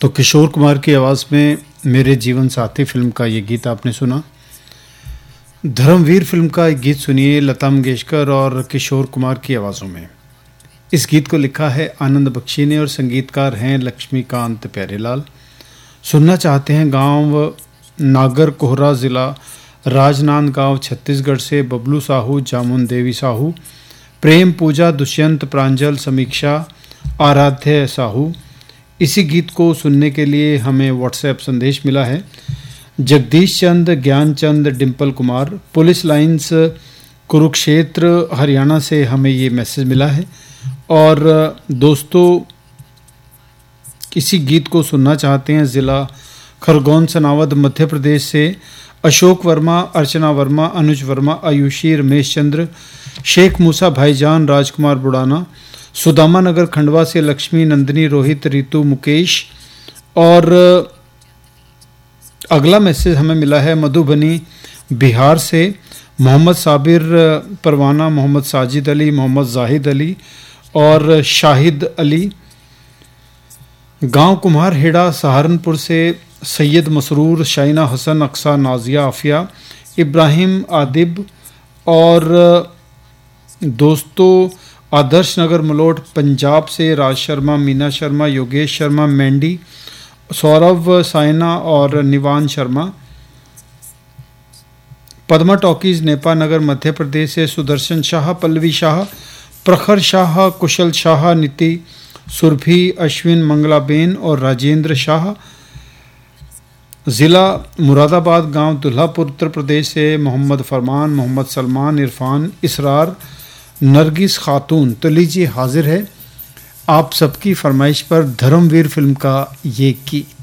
तो किशोर कुमार की आवाज़ में मेरे जीवन साथी फिल्म का ये गीत आपने सुना। धर्मवीर फिल्म का एक गीत सुनिए लता मंगेशकर और किशोर कुमार की आवाज़ों में। इस गीत को लिखा है आनंद बख्शी ने और संगीतकार हैं लक्ष्मीकांत प्यारेलाल। सुनना चाहते हैं गांव नागर कोहरा ज़िला राजनांदगांव छत्तीसगढ़ से बबलू साहू, जामुन देवी साहू, प्रेम पूजा, दुष्यंत, प्रांजल, समीक्षा, आराध्य साहू। इसी गीत को सुनने के लिए हमें व्हाट्सएप संदेश मिला है। जगदीश चंद, ज्ञानचंद, डिम्पल कुमार, पुलिस लाइंस कुरुक्षेत्र हरियाणा से हमें ये मैसेज मिला है। और दोस्तों इसी गीत को सुनना चाहते हैं ज़िला खरगोन सनावद मध्य प्रदेश से अशोक वर्मा, अर्चना वर्मा, अनुज वर्मा, आयुषी, रमेश चंद्र, शेख मूसा भाईजान, राजकुमार बुड़ाना, सुदामा नगर खंडवा से लक्ष्मी, नंदिनी, रोहित, रितु, मुकेश। और अगला मैसेज हमें मिला है मधुबनी बिहार से मोहम्मद साबिर परवाना, मोहम्मद साजिद अली, मोहम्मद जाहिद अली और शाहिद अली। गांव कुम्हारहेड़ा सहारनपुर से सैयद मसरूर, शाइना हसन, अक्सा, नाजिया, आफिया, इब्राहिम आदिब। और दोस्तों आदर्श नगर मलोट पंजाब से राज शर्मा, मीना शर्मा, योगेश शर्मा, मैंडी, सौरभ, साइना और निवान शर्मा। पद्मा टॉकीज नेपा नगर मध्य प्रदेश से सुदर्शन शाह, पल्लवी शाह, प्रखर शाह, कुशल शाह, नीति, सुरभि, अश्विन, मंगलाबेन और राजेंद्र शाह। ज़िला मुरादाबाद, गांव दुल्हापुर उत्तर प्रदेश से मोहम्मद फरमान, मोहम्मद सलमान, इरफान, इसरार, नरगिस खातून। तो लीजिए हाजिर है आप सबकी फरमाइश पर धर्मवीर फिल्म का ये गीत।